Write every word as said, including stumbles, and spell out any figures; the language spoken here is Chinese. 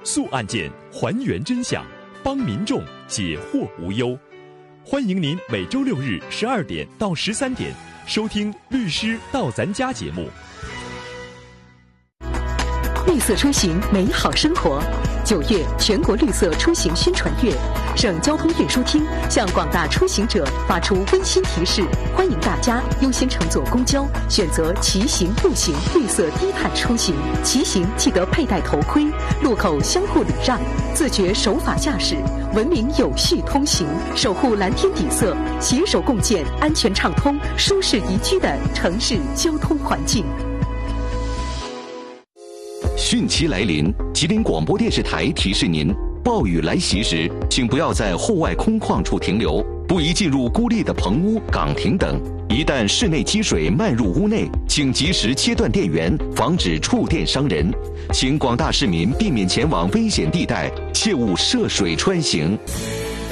诉案件，还原真相，帮民众解惑无忧。欢迎您每周六日十二点到十三点收听《律师到咱家》节目。 绿色出行，美好生活。九月全国绿色出行宣传月，省交通运输厅向广大出行者发出温馨提示，欢迎大家优先乘坐公交，选择骑行、步行绿色低碳出行。骑行记得佩戴头盔，路口相互礼让，自觉守法驾驶，文明有序通行，守护蓝天底色，携手共建安全畅通、舒适宜居的城市交通环境。 汛期来临，吉林广播电视台提示您：暴雨来袭时，请不要在户外空旷处停留，不宜进入孤立的棚屋、岗亭等。一旦室内积水漫入屋内，请及时切断电源，防止触电伤人。请广大市民避免前往危险地带，切勿涉水穿行。